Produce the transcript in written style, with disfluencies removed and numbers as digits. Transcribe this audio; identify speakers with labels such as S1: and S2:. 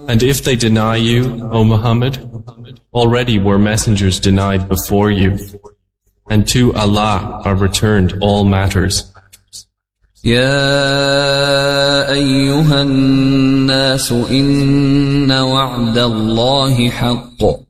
S1: And if they deny you, O Muhammad, already were messengers denied before you, and to Allah are returned all matters.
S2: يا أيها الناس إن وعد الله حق